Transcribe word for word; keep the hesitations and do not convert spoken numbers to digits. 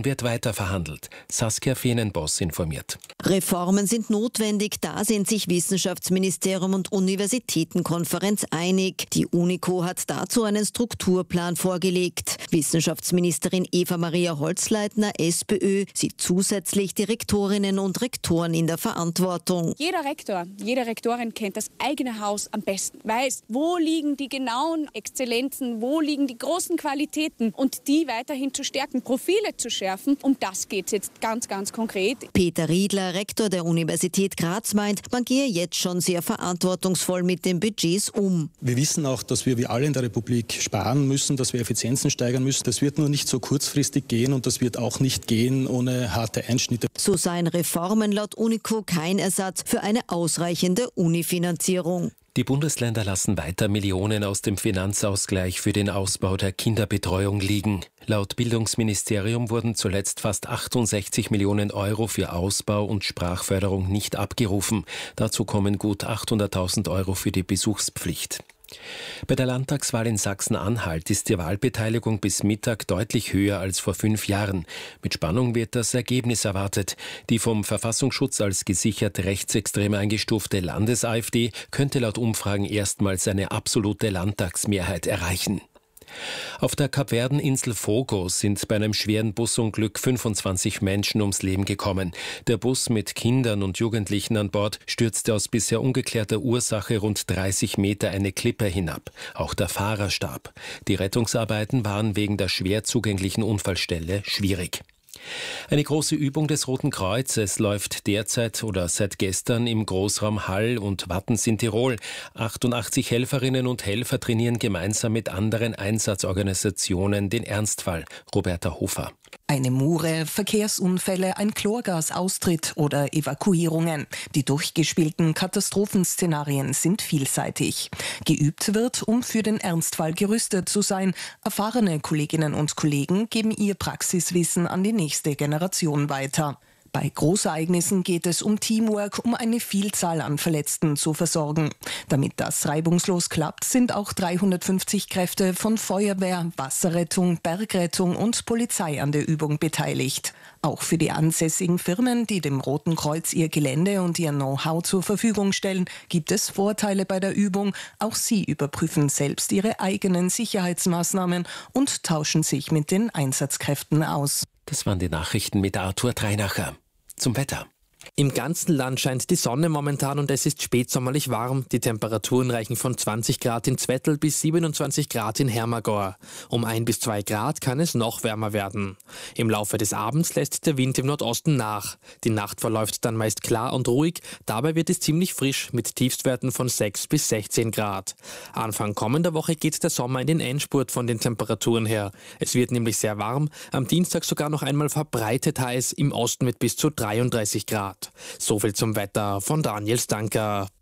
wird weiter verhandelt. Saskia Feenenboss informiert. Reformen sind notwendig, da sind sich Wissenschaftsministerium und Universitätenkonferenz einig. Die UNICO hat dazu einen Strukturplan vorgelegt. Wissenschaftsministerin Eva-Maria Holzleitner, SPÖ, sieht zusätzlich die Rektorinnen und Rektoren in der Verantwortung. Jeder Rektor, jede Rektorin kennt das eigene Haus am besten, weiß, wo liegen die genauen Exzellenzen, wo liegen die großen Qualitäten und die weiterhin zu stärken, Profile zu schärfen. Um das geht es jetzt ganz, ganz konkret. Peter Riedler, Rektor der Universität Graz, meint, man gehe jetzt schon sehr verantwortungsvoll mit den Budgets um. Wir wissen auch, dass wir wie alle in der Republik sparen müssen, dass wir Effizienzen steigern müssen. Das wird nur nicht so kurzfristig gehen und das wird auch nicht gehen ohne harte Einschnitte. So seien Reformen laut UNICO kein Ersatz für eine ausreichende Unifinanzierung. Die Bundesländer lassen weiter Millionen aus dem Finanzausgleich für den Ausbau der Kinderbetreuung liegen. Laut Bildungsministerium wurden zuletzt fast achtundsechzig Millionen Euro für Ausbau und Sprachförderung nicht abgerufen. Dazu kommen gut achthunderttausend Euro für die Besuchspflicht. Bei der Landtagswahl in Sachsen-Anhalt ist die Wahlbeteiligung bis Mittag deutlich höher als vor fünf Jahren. Mit Spannung wird das Ergebnis erwartet. Die vom Verfassungsschutz als gesichert rechtsextrem eingestufte Landes-AfD könnte laut Umfragen erstmals eine absolute Landtagsmehrheit erreichen. Auf der Kapverdeninsel Fogo sind bei einem schweren Busunglück fünfundzwanzig Menschen ums Leben gekommen. Der Bus mit Kindern und Jugendlichen an Bord stürzte aus bisher ungeklärter Ursache rund dreißig Meter eine Klippe hinab. Auch der Fahrer starb. Die Rettungsarbeiten waren wegen der schwer zugänglichen Unfallstelle schwierig. Eine große Übung des Roten Kreuzes läuft derzeit oder seit gestern im Großraum Hall und Wattens in Tirol. achtundachtzig Helferinnen und Helfer trainieren gemeinsam mit anderen Einsatzorganisationen den Ernstfall. Roberta Hofer. Eine Mure, Verkehrsunfälle, ein Chlorgasaustritt oder Evakuierungen. Die durchgespielten Katastrophenszenarien sind vielseitig. Geübt wird, um für den Ernstfall gerüstet zu sein. Erfahrene Kolleginnen und Kollegen geben ihr Praxiswissen an die nächste Generation weiter. Bei Großereignissen geht es um Teamwork, um eine Vielzahl an Verletzten zu versorgen. Damit das reibungslos klappt, sind auch dreihundertfünfzig Kräfte von Feuerwehr, Wasserrettung, Bergrettung und Polizei an der Übung beteiligt. Auch für die ansässigen Firmen, die dem Roten Kreuz ihr Gelände und ihr Know-how zur Verfügung stellen, gibt es Vorteile bei der Übung. Auch sie überprüfen selbst ihre eigenen Sicherheitsmaßnahmen und tauschen sich mit den Einsatzkräften aus. Das waren die Nachrichten mit Arthur Dreinacher. Zum Wetter. Im ganzen Land scheint die Sonne momentan und es ist spätsommerlich warm. Die Temperaturen reichen von zwanzig Grad in Zwettl bis siebenundzwanzig Grad in Hermagor. Um ein bis zwei Grad kann es noch wärmer werden. Im Laufe des Abends lässt der Wind im Nordosten nach. Die Nacht verläuft dann meist klar und ruhig. Dabei wird es ziemlich frisch mit Tiefstwerten von sechs bis sechzehn Grad. Anfang kommender Woche geht der Sommer in den Endspurt von den Temperaturen her. Es wird nämlich sehr warm. Am Dienstag sogar noch einmal verbreitet heiß, im Osten mit bis zu dreiunddreißig Grad. So viel zum Wetter von Daniel Stanker.